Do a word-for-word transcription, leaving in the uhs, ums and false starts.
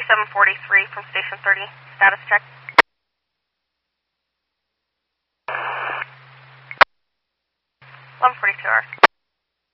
seven forty-three from Station thirty. Status check. eleven forty-two hours.